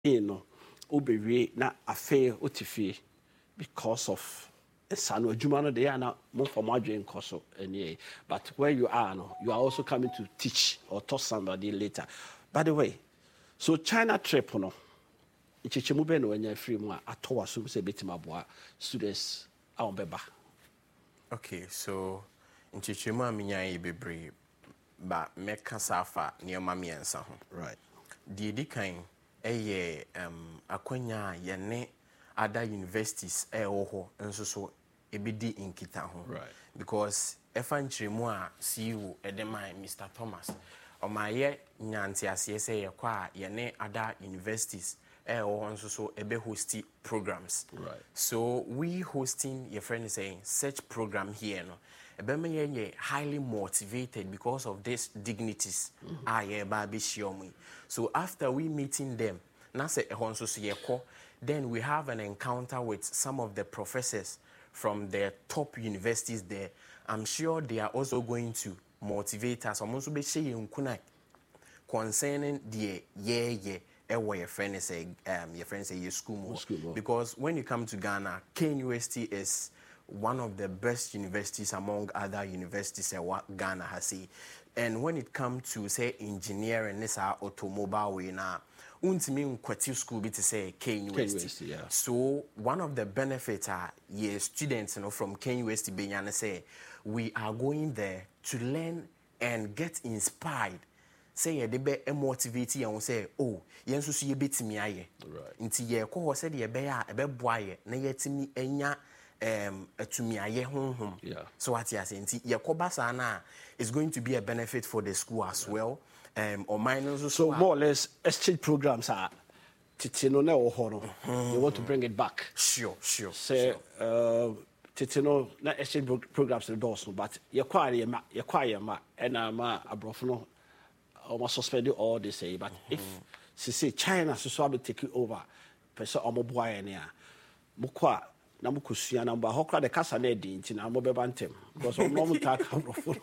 no obewie na afe otifi because of sano adwuma no dey na mo for mo adwen nkoso enie but where you are no you are also coming to teach or talk somebody later. By the way, so China trip no ichichemu be no anya free mu atowa so say betima boa students a beba. Okay, so ichichemu amenya e bebre ba meka safa nioma miensa ho. Right. The edikan akwanya yene other universities ho nso so ebedi nkita ho. Right. Because efa nchiremu a CEO edema Mr. Thomas omaye nyanti asese yekwa yene other universities ho nso so ebe hosti programs. Right. So we hosting your friend is saying such program here no ebeme highly motivated because of these dignities so after we meeting them then we have an encounter with some of the professors from the top universities there. I'm sure they are also going to motivate us concerning the your friend say your school. Because when you come to Ghana, KNUST is one of the best universities among other universities Ghana has seen. And when it comes to say engineering, this automobile way now, untimi nkwati school be to say KNUST. Yeah. So one of the benefits are students from KNUST being say we are going there to learn and get inspired. Say they be motivate you and say, oh, yensu so ye betimi aye. Right. Nti ye ko say de be a be boaye na yetimi enya atumi aye honhom. Yeah. So what you say nti ye ko basa na is going to be a benefit for the school as well. Or minors so more or less exchange programs are titino na oho no. You want to bring it back. Sure. Say titino na exchange programs the doors but ye kwire ma and ma abrofo no almost suspended all they say, but if she say China so be take it over, person omo boy ene a mukwa na mukusua na mba hokra de kasa na edi nti na mo beba ntem because omo mo ta kamrofo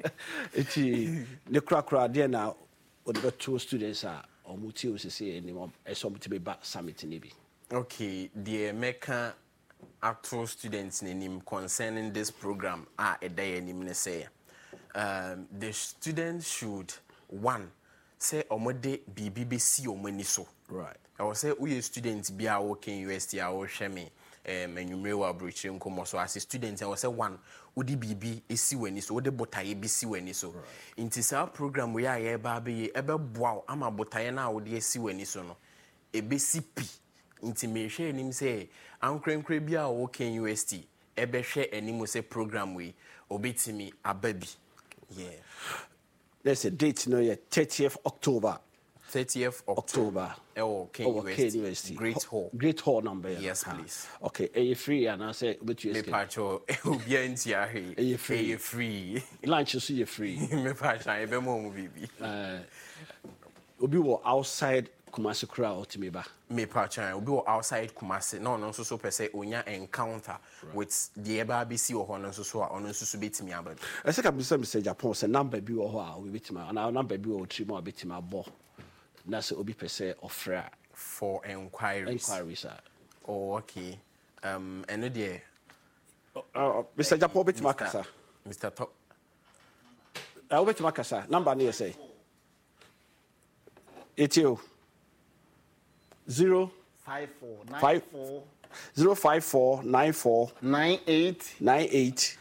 eti ne kra de na the two students are omo ti o say ene mo eso mo ti be ba summit ni bi. Okay, the American actual students name concerning this program are a day name say the students should one say omode BBBC omani so. Right. I will say we students be our working UST our shemi enumerewa broche nkomo so as a student I will say one odi BB esi wani so odi botaye bi si wani so. Inti sa program we aye ba be ebe boa ama botaye na odi esi wani so no ebe CP inti me hwe enim say ankrenkre bi a working UST ebe hwe enim say program we obetimi ababi. Yeah. There's a date no 30th October. 30th October. Oh, KNUST. Great Hall number. Yes, please. Okay, are you free? And I say, but you pacho. Are you free? Lunch is you free. Me pacho. I be more baby. Obi wo outside Kumasi crowd to me ba. Me pacho. Obi wo outside Kumasi. No so per se onya encounter with the EBABC or ono so beti me abad. I say can be say Japan say number bi wo ho a we beti ma na number bi wo tri ma beti ma bo. Na say obi per se offer for inquiries. Oh, okay. Eno de Mr. Japan beti ma kasa. Mr. Top. Beti ma kasa. Number ni say. Etio 0549498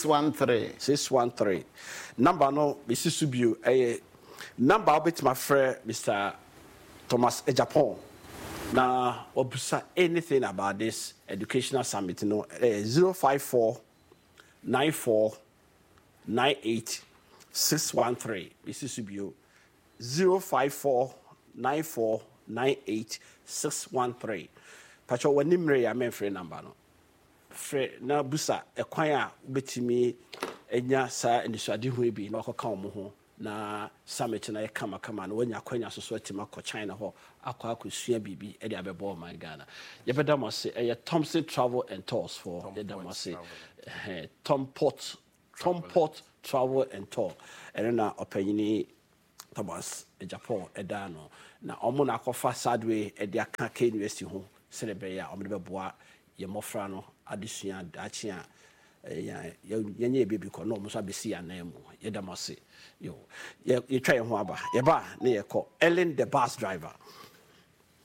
613. Number no Mrs. Subiu number bit my friend Mr. Thomas Japan. Now obusa anything about this educational summit no 054 94 98 613 Mrs. Subiu 054 94 98 613. Pacho wanimre ya men free number no. Free na busa ekwan a betimi enya sa endisuade ho bi na okoka omo ho na summit na kama na wanya kwanya so atima ko China ho akosua bibi e de abebo man Ghana. Yebeda mo se Thompson Travel and Tours for yebeda mo se Tom Port Travel and Tour. And na opanyini Thomas Japan edano na omo na akofa sadwe e dia ka K University ho celebrate omo de beboa ye mofra no adesua dachi a yenye baby ko no omo so abesi anam ye damase yo ye try ho aba ye ba na ye call Ellen the bus driver